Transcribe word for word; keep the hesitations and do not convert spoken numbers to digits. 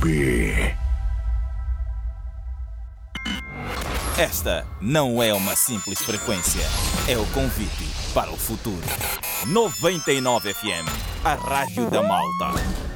B. Esta não é uma simples frequência, é o convite para o futuro. noventa e nove F M, a rádio da Malta.